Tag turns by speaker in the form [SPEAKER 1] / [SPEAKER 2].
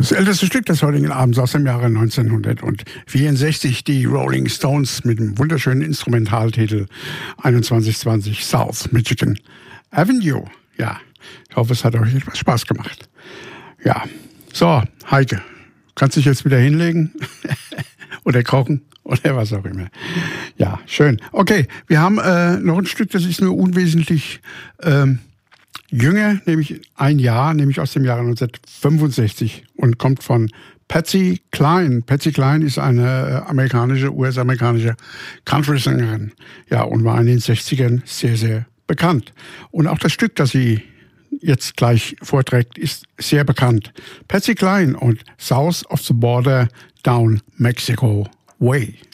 [SPEAKER 1] Das älteste Stück des heutigen Abends aus dem Jahre 1964, die Rolling Stones mit dem wunderschönen Instrumentaltitel 2120 South Michigan Avenue. Ja, ich hoffe, es hat euch etwas Spaß gemacht. Ja, so, Heike, kannst dich jetzt wieder hinlegen oder kochen oder was auch immer. Ja, schön. Okay, wir haben noch ein Stück, das ist nur unwesentlich jünger, nämlich ein Jahr, nämlich aus dem Jahre 1965 und kommt von Patsy Cline. Patsy Cline ist eine US-amerikanische Country-Sängerin. Ja, und war in den 60ern sehr, sehr bekannt. Und auch das Stück, das sie jetzt gleich vorträgt, ist sehr bekannt. Patsy Cline und South of the Border Down Mexico Way.